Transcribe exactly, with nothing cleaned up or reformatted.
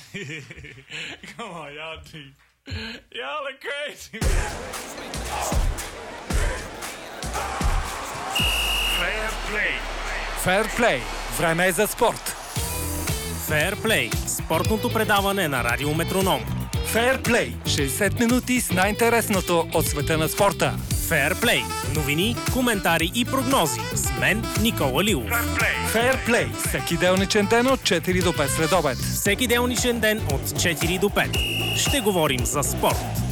Come on, y'all do. Y'all are crazy. Fair Play. Fair Play. Време е за спорт. Fair Play – спортното предаване на Радио Метроном. Fair Play. шейсет минути с най-интересното от света на спорта. Fair Play – новини, коментари и прогнози. С мен Никола Лилов. Fair Play. Fair Play. Всеки делничен ден от четири до пет следобед. Всеки делничен ден от четири до пет. Ще говорим за спорт.